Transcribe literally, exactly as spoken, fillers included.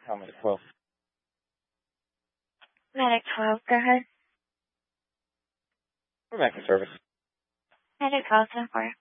Helmet twelve. Medic twelve, go ahead. We're back in service. Medic twelve, ten four.